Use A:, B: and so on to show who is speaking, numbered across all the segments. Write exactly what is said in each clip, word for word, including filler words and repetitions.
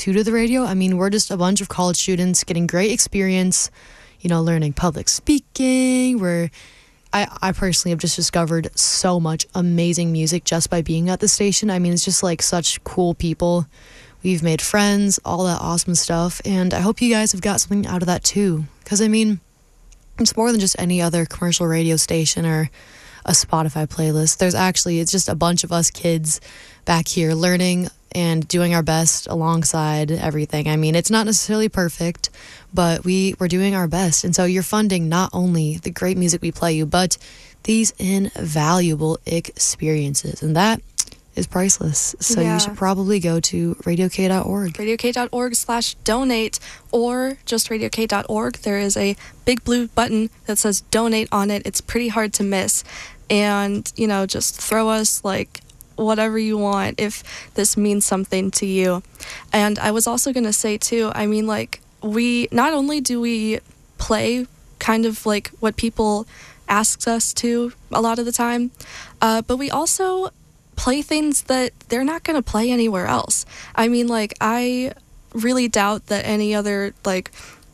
A: too to the radio. I mean, we're just a bunch of college students getting great experience, you know, learning public speaking. We're I, I personally have just discovered so much amazing music just by being at the station. I mean, it's just like such cool people. We've made friends, all that awesome stuff. And I hope you guys have got something out of that too. Because, I mean, it's more than just any other commercial radio station or a Spotify playlist. There's actually, it's just a bunch of us kids back here learning and doing our best alongside everything. I mean, it's not necessarily perfect, but we, we're doing our best. And so you're funding not only the great music we play you, but these invaluable experiences. And that is priceless. So
B: yeah.
A: you should probably go to radio k dot org.
B: radio k dot org slash donate or just radio k dot org. There is a big blue button that says donate on it. It's pretty hard to miss. And, you know, just throw us like whatever you want if this means something to you. And I was also going to say too, I mean, like, we not only do we play kind of like what people ask us to a lot of the time, uh, but we also play things that they're not going to play anywhere else. I mean, like, I really doubt that any other like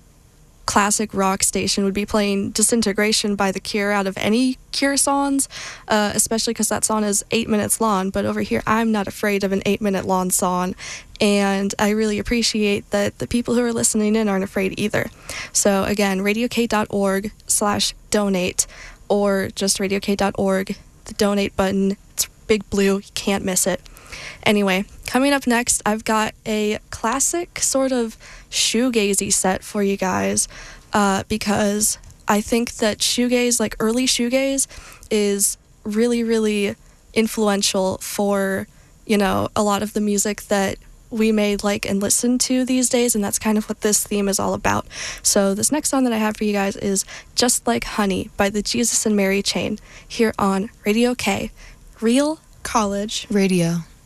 B: classic rock station would be playing Disintegration by The Cure out of any Cure songs, uh, especially because that song is eight minutes long. But over here, I'm not afraid of an eight minute long song. And I really appreciate that the people who are listening in aren't afraid either. So again, radio k dot org slash donate or just radio k dot org, the donate button. It's big blue. You can't miss it. Anyway, coming up next, I've got a classic sort of shoegazy set for you guys uh, because I think that shoegaze, like early shoegaze, is really, really influential for, you know, a lot of the music that we may like and listen to these days, and that's kind of what this theme is all about. So this next song that I have for you guys is Just Like Honey by the Jesus and Mary Chain here on Radio K. Real College
A: Radio.